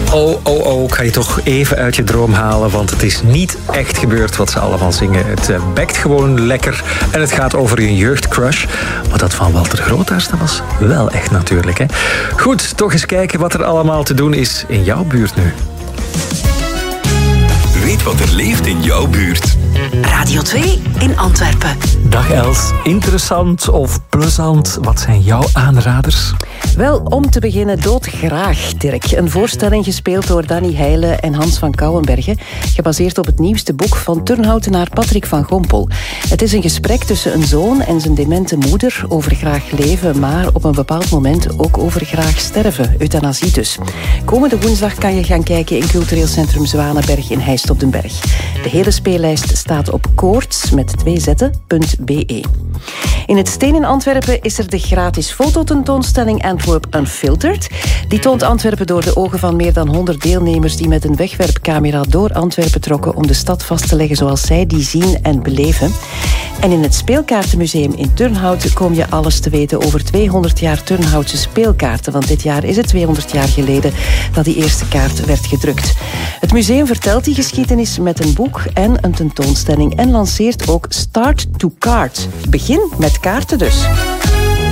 Oh, ik ga je toch even uit je droom halen, want het is niet echt gebeurd wat ze allemaal zingen. Het bekt gewoon lekker en het gaat over een jeugdcrush. Maar dat van Walter Grootaars, dat was wel echt natuurlijk, hè? Goed, toch eens kijken wat er allemaal te doen is in jouw buurt nu. Weet wat er leeft in jouw buurt. Radio 2 in Antwerpen. Dag Els, interessant of plezant? Wat zijn jouw aanraders? Wel, om te beginnen doodgraag, Dirk. Een voorstelling gespeeld door Danny Heijlen en Hans van Kouwenbergen, gebaseerd op het nieuwste boek van turnhoutenaar Patrick van Gompel. Het is een gesprek tussen een zoon en zijn demente moeder over graag leven, maar op een bepaald moment ook over graag sterven, euthanasie dus. Komende woensdag kan je gaan kijken in cultureel centrum Zwanenberg in Heist op den Berg. De hele speellijst staat op koorts.be. In het Steen in Antwerpen is er de gratis fototentoonstelling Antwerp Unfiltered. Die toont Antwerpen door de ogen van meer dan 100 deelnemers die met een wegwerpcamera door Antwerpen trokken om de stad vast te leggen zoals zij die zien en beleven. En in het Speelkaartenmuseum in Turnhout kom je alles te weten over 200 jaar Turnhoutse speelkaarten. Want dit jaar is het 200 jaar geleden dat die eerste kaart werd gedrukt. Het museum vertelt die geschiedenis met een boek en een tentoonstelling en lanceert ook Start to Card. Begin met kaarten dus.